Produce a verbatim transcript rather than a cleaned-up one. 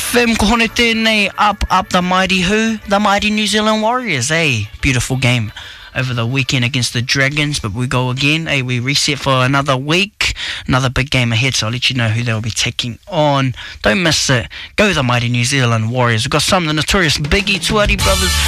F M, ko hone tēnei, up, up the mighty who? The mighty New Zealand Warriors, eh? Beautiful game over the weekend against the Dragons, but we go again, eh? We reset for another week, another big game ahead, so I'll let you know who they'll be taking on. Don't miss it. Go the mighty New Zealand Warriors. We've got some of the notorious Biggie, Tuari Brothers,